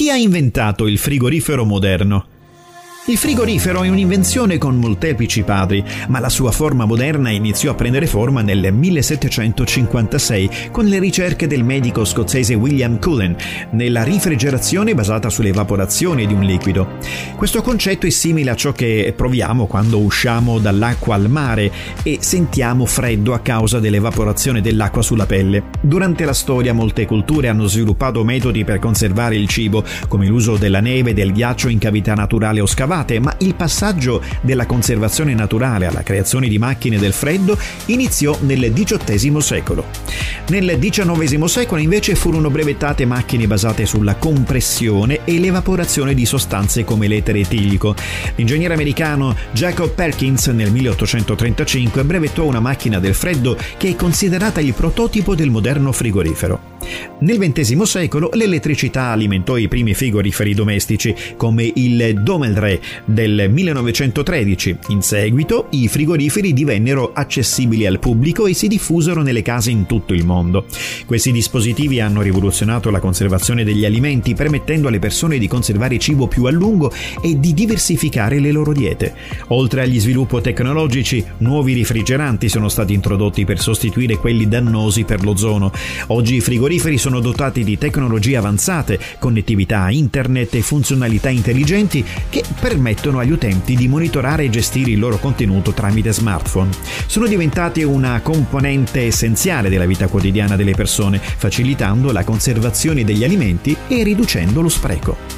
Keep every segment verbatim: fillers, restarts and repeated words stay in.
Chi ha inventato il frigorifero moderno? Il frigorifero è un'invenzione con molteplici padri, ma la sua forma moderna iniziò a prendere forma nel millesettecentocinquantasei con le ricerche del medico scozzese William Cullen nella rifrigerazione basata sull'evaporazione di un liquido. Questo concetto è simile a ciò che proviamo quando usciamo dall'acqua al mare e sentiamo freddo a causa dell'evaporazione dell'acqua sulla pelle. Durante la storia molte culture hanno sviluppato metodi per conservare il cibo, come l'uso della neve e del ghiaccio in cavità naturali o scavate, ma il passaggio della conservazione naturale alla creazione di macchine del freddo iniziò nel diciottesimo secolo. Nel diciannovesimo secolo invece furono brevettate macchine basate sulla compressione e l'evaporazione di sostanze come l'etere etilico. L'ingegnere americano Jacob Perkins nel milleottocentotrentacinque brevettò una macchina del freddo che è considerata il prototipo del moderno frigorifero. Nel ventesimo secolo l'elettricità alimentò i primi frigoriferi domestici, come il Domelre del millenovecentotredici. In seguito i frigoriferi divennero accessibili al pubblico e si diffusero nelle case in tutto il mondo. Questi dispositivi hanno rivoluzionato la conservazione degli alimenti, permettendo alle persone di conservare cibo più a lungo e di diversificare le loro diete. Oltre agli sviluppi tecnologici, nuovi refrigeranti sono stati introdotti per sostituire quelli dannosi per l'ozono. Oggi i frigoriferi sono dotati di tecnologie avanzate, connettività a internet e funzionalità intelligenti che permettono agli utenti di monitorare e gestire il loro contenuto tramite smartphone. Sono diventati una componente essenziale della vita quotidiana delle persone, facilitando la conservazione degli alimenti e riducendo lo spreco.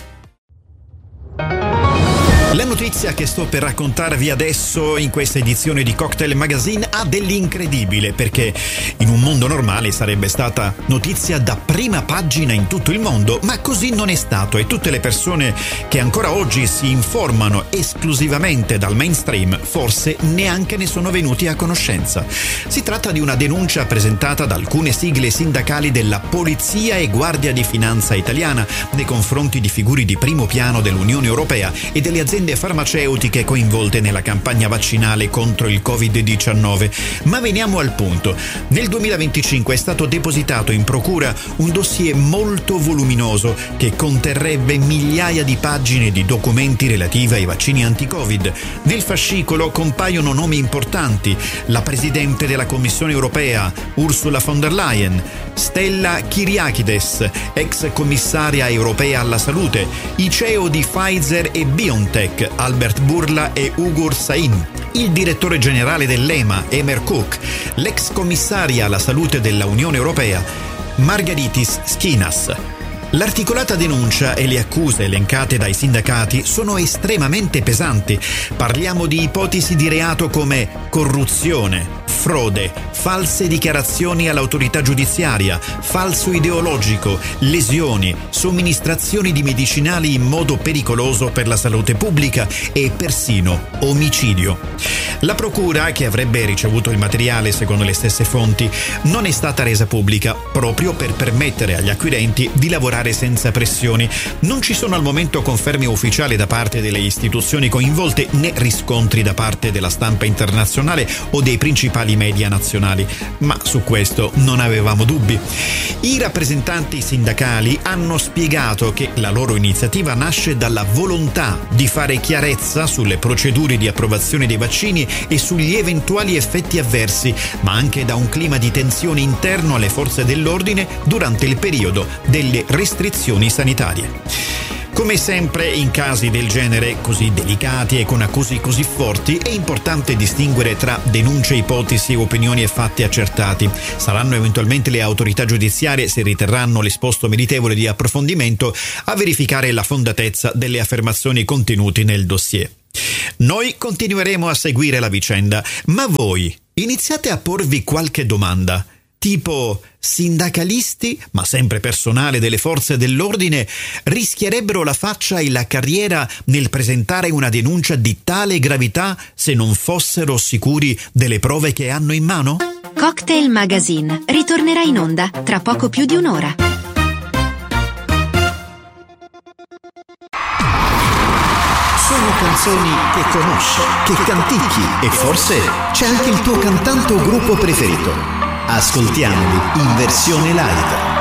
La notizia che sto per raccontarvi adesso in questa edizione di Cocktail Magazine ha dell'incredibile, perché in un mondo normale sarebbe stata notizia da prima pagina in tutto il mondo, ma così non è stato e tutte le persone che ancora oggi si informano esclusivamente dal mainstream forse neanche ne sono venuti a conoscenza. Si tratta di una denuncia presentata da alcune sigle sindacali della Polizia e Guardia di Finanza italiana nei confronti di figure di primo piano dell'Unione Europea e delle aziende farmaceutiche coinvolte nella campagna vaccinale contro il covid diciannove. Ma veniamo al punto. Nel duemilaventicinque è stato depositato in procura un dossier molto voluminoso che conterrebbe migliaia di pagine di documenti relativi ai vaccini anti-Covid. Nel fascicolo compaiono nomi importanti: la Presidente della Commissione Europea, Ursula von der Leyen, Stella Kyriakides, ex commissaria europea alla salute, i C E O di Pfizer e BioNTech, Albert Bourla e Ugur Sain, il direttore generale dell'E M A, Emer Cook, l'ex commissaria alla salute della Unione Europea, Margaritis Schinas. L'articolata denuncia e le accuse elencate dai sindacati sono estremamente pesanti. Parliamo di ipotesi di reato come corruzione, frode, false dichiarazioni all'autorità giudiziaria, falso ideologico, lesioni, somministrazioni di medicinali in modo pericoloso per la salute pubblica e persino omicidio. La procura, che avrebbe ricevuto il materiale secondo le stesse fonti, non è stata resa pubblica proprio per permettere agli acquirenti di lavorare senza pressioni. Non ci sono al momento conferme ufficiali da parte delle istituzioni coinvolte né riscontri da parte della stampa internazionale o dei principali media nazionali, ma su questo non avevamo dubbi. I rappresentanti sindacali hanno spiegato che la loro iniziativa nasce dalla volontà di fare chiarezza sulle procedure di approvazione dei vaccini e sugli eventuali effetti avversi, ma anche da un clima di tensione interno alle forze dell'ordine durante il periodo delle restrizioni sanitarie. Come sempre in casi del genere così delicati e con accuse così forti è importante distinguere tra denunce, ipotesi, opinioni e fatti accertati. Saranno eventualmente le autorità giudiziarie, se riterranno l'esposto meritevole di approfondimento, a verificare la fondatezza delle affermazioni contenute nel dossier. Noi continueremo a seguire la vicenda, ma voi iniziate a porvi qualche domanda. Tipo, sindacalisti, ma sempre personale delle forze dell'ordine, rischierebbero la faccia e la carriera nel presentare una denuncia di tale gravità se non fossero sicuri delle prove che hanno in mano? Cocktail Magazine ritornerà in onda tra poco più di un'ora. Sono canzoni che conosci, che canticchi e forse c'è anche il tuo cantante o gruppo preferito. Ascoltiamoli in versione live.